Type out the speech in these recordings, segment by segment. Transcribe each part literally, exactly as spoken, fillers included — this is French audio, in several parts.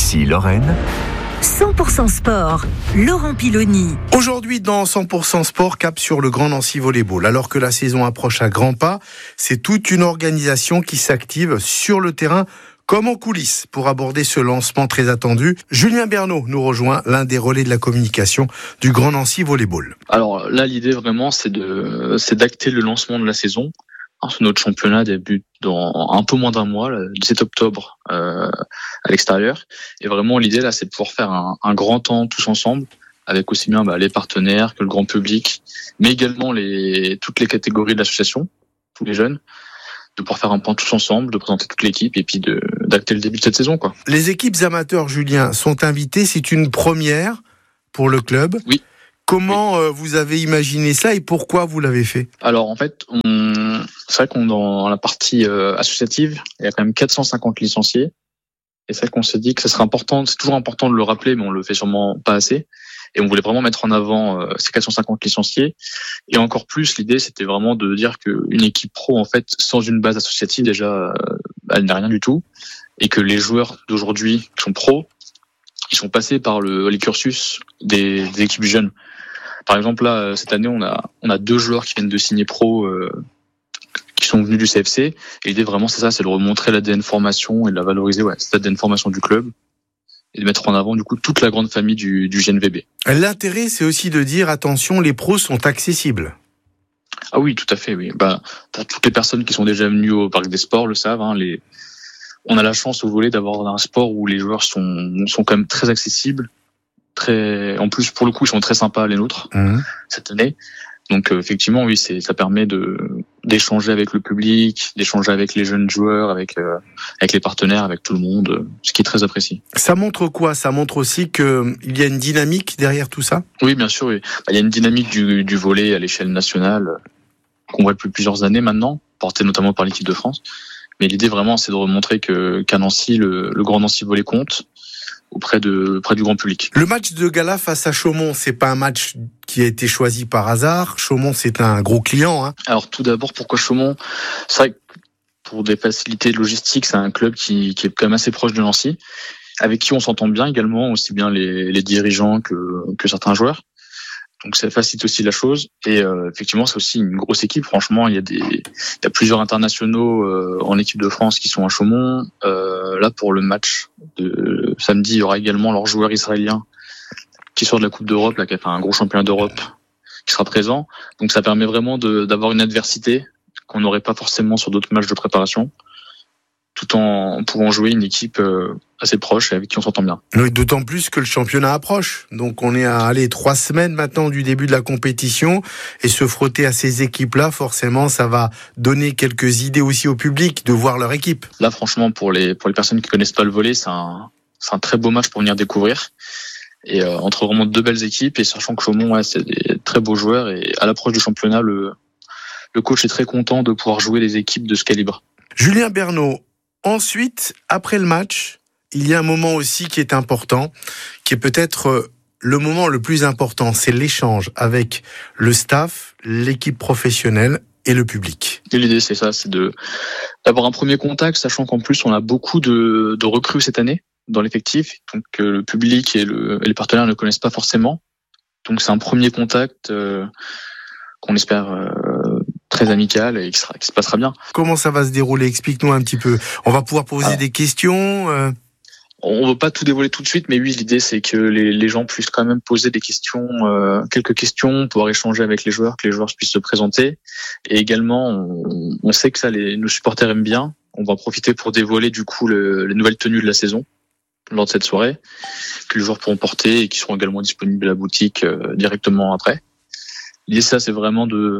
Ici Lorraine. cent pour cent sport, Laurent Piloni. Aujourd'hui, dans cent pour cent sport, cap sur le Grand Nancy Volleyball. Alors que la saison approche à grands pas, c'est toute une organisation qui s'active sur le terrain comme en coulisses pour aborder ce lancement très attendu. Julien Bernot nous rejoint, l'un des relais de la communication du Grand Nancy Volleyball. Alors là, l'idée vraiment, c'est de, c'est d'acter le lancement de la saison. Notre championnat débute dans un peu moins d'un mois, le dix-sept octobre, euh, à l'extérieur. Et vraiment, l'idée là, c'est de pouvoir faire un, un grand temps tous ensemble, avec aussi bien bah, les partenaires que le grand public, mais également les toutes les catégories de l'association, tous les jeunes, de pouvoir faire un point tous ensemble, de présenter toute l'équipe et puis de d'acter le début de cette saison, quoi. Les équipes amateurs, Julien, sont invitées. C'est une première pour le club. Oui. Comment oui. Euh, vous avez imaginé ça et pourquoi vous l'avez fait ? Alors en fait, on... c'est vrai qu'on dans la partie euh, associative, il y a quand même quatre cent cinquante licenciés. Et c'est vrai qu'on s'est dit que ça serait important, c'est toujours important de le rappeler, mais on le fait sûrement pas assez. Et on voulait vraiment mettre en avant euh, ces quatre cent cinquante licenciés. Et encore plus, l'idée, c'était vraiment de dire qu'une équipe pro, en fait, sans une base associative, déjà, euh, elle n'a rien du tout. Et que les joueurs d'aujourd'hui qui sont pros, ils sont passés par le, les cursus des, des équipes jeunes. Par exemple, là, cette année, on a, on a deux joueurs qui viennent de signer pro, euh, qui sont venus du C F C. Et l'idée, vraiment, c'est ça, c'est de remontrer l'A D N formation et de la valoriser, ouais, cet A D N formation du club. Et de mettre en avant, du coup, toute la grande famille du, du G N V B. L'intérêt, c'est aussi de dire, attention, les pros sont accessibles. Ah oui, tout à fait, oui. Bah, pour toutes les personnes qui sont déjà venues au Parc des Sports, le savent, hein, les, on a la chance au volley d'avoir un sport où les joueurs sont, sont quand même très accessibles. Très, en plus, pour le coup, ils sont très sympas les nôtres, mmh. cette année. Donc, euh, effectivement, oui, c'est, ça permet de, d'échanger avec le public, d'échanger avec les jeunes joueurs, avec, euh, avec les partenaires, avec tout le monde, euh, ce qui est très apprécié. Ça montre quoi ? Ça montre aussi qu'il y a une dynamique derrière tout ça ? Oui, bien sûr, oui. Il y a une dynamique du, du volley à l'échelle nationale, qu'on voit depuis plusieurs années maintenant, portée notamment par l'équipe de France. Mais l'idée vraiment, c'est de remontrer que, qu'à Nancy, le, le Grand Nancy Volley compte auprès de, auprès du grand public. Le match de gala face à Chaumont, c'est pas un match qui a été choisi par hasard. Chaumont, c'est un gros client, hein. Alors, tout d'abord, pourquoi Chaumont ? C'est vrai que pour des facilités logistiques, c'est un club qui, qui est quand même assez proche de Nancy, avec qui on s'entend bien également, aussi bien les, les dirigeants que, que certains joueurs. Donc ça facilite aussi la chose et euh, effectivement c'est aussi une grosse équipe. Franchement, il y a des, il y a plusieurs internationaux euh, en équipe de France qui sont à Chaumont. Euh, là pour le match de samedi, il y aura également leur joueur israélien qui sort de la Coupe d'Europe, là qui a fait un gros championnat d'Europe, qui sera présent. Donc ça permet vraiment de, d'avoir une adversité qu'on n'aurait pas forcément sur d'autres matchs de préparation, tout en pouvant jouer une équipe euh, assez proche et avec qui on s'entend bien. Oui, d'autant plus que le championnat approche. Donc on est à aller trois semaines maintenant du début de la compétition et se frotter à ces équipes-là, forcément, ça va donner quelques idées aussi au public de voir leur équipe. Là, franchement, pour les pour les personnes qui connaissent pas le volley, c'est un c'est un très beau match pour venir découvrir. Et euh, entre vraiment deux belles équipes et sachant que Chaumont, ouais, c'est des très beaux joueurs et à l'approche du championnat, le le coach est très content de pouvoir jouer des équipes de ce calibre. Julien Bernot. Ensuite, après le match, il y a un moment aussi qui est important, qui est peut-être le moment le plus important, c'est l'échange avec le staff, l'équipe professionnelle et le public. Et l'idée, c'est ça, c'est de d'avoir un premier contact, sachant qu'en plus, on a beaucoup de, de recrues cette année dans l'effectif, donc euh, le public et, le, et les partenaires ne connaissent pas forcément. Donc c'est un premier contact euh, qu'on espère... Euh, très amical et qui, sera, qui se passera bien. Comment ça va se dérouler ? Explique-nous un petit peu. On va pouvoir poser Alors, des questions euh... On ne veut pas tout dévoiler tout de suite, mais oui, l'idée c'est que les, les gens puissent quand même poser des questions, euh, quelques questions, pouvoir échanger avec les joueurs, que les joueurs puissent se présenter. Et également, on, on sait que ça, les, nos supporters aiment bien. On va en profiter pour dévoiler du coup le, les nouvelles tenues de la saison lors de cette soirée, que les joueurs pourront porter et qui seront également disponibles à la boutique euh, directement après. L'idée, ça, c'est vraiment de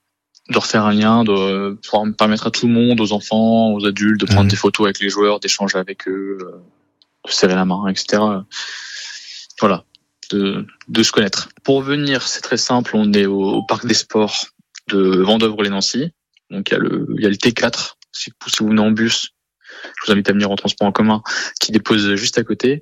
de refaire un lien, de pouvoir permettre à tout le monde, aux enfants, aux adultes, de prendre mmh. des photos avec les joueurs, d'échanger avec eux, de serrer la main, et cetera. Voilà, de, de se connaître. Pour venir, c'est très simple, on est au, au Parc des Sports de Vendeuvre-les-Nancy. Donc il y a le, il y a le T quatre, si, si vous venez en bus, je vous invite à venir en transport en commun, qui dépose juste à côté.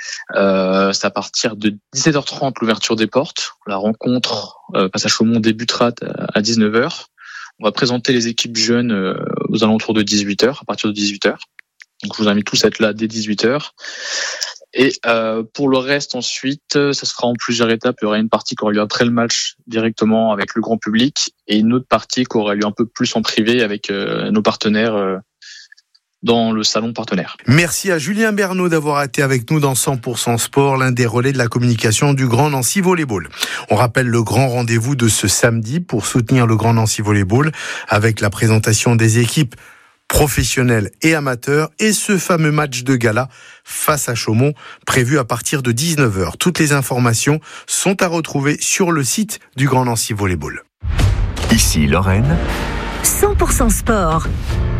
Euh, c'est à partir de dix-sept heures trente l'ouverture des portes. La rencontre euh, passe à Chaumont débutera à dix-neuf heures. On va présenter les équipes jeunes euh, aux alentours de dix-huit heures, à partir de dix-huit heures. Donc je vous invite tous à être là dès dix-huit heures. Et euh, pour le reste, ensuite, ça se fera en plusieurs étapes. Il y aura une partie qui aura lieu après le match directement avec le grand public et une autre partie qui aura lieu un peu plus en privé avec euh, nos partenaires euh, dans le salon partenaire. Merci à Julien Bernot d'avoir été avec nous dans cent pour cent Sport, l'un des relais de la communication du Grand Nancy Volleyball. On rappelle le grand rendez-vous de ce samedi pour soutenir le Grand Nancy Volleyball avec la présentation des équipes professionnels et amateurs et ce fameux match de gala face à Chaumont prévu à partir de dix-neuf heures. Toutes les informations sont à retrouver sur le site du Grand Nancy Volleyball. Ici Lorraine. cent pour cent Sport.